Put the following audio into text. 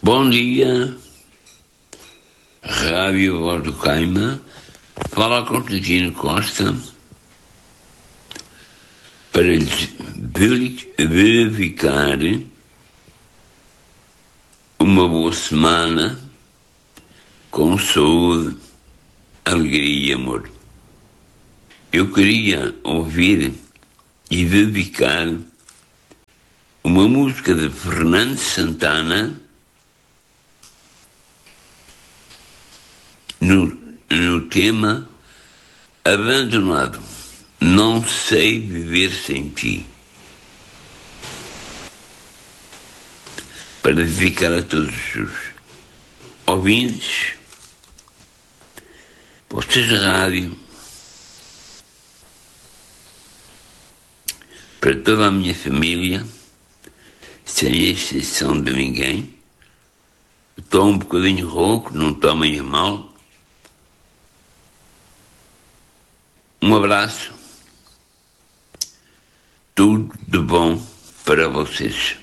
Bom dia, Rádio Voz do Caima, fala Constantino Costa, para lhes verificar uma boa semana com saúde, alegria e amor. Eu queria ouvir e dedicar uma música de Fernando Santana no tema Abandonado, não sei viver sem ti, para dedicar a todos os ouvintes, postos de rádio, para toda a minha família, sem exceção de ninguém. Estou um bocadinho rouco, não tomem a mal. Um abraço, tudo de bom para vocês.